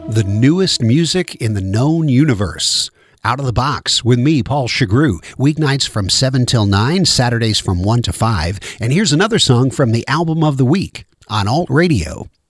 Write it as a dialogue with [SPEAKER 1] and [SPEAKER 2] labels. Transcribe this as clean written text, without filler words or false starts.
[SPEAKER 1] The newest music in the known universe. Out of the Box with me, Paul Chagru. Weeknights from 7 till 9, Saturdays from 1 to 5. And here's another song from the Album of the Week on Alt Radio.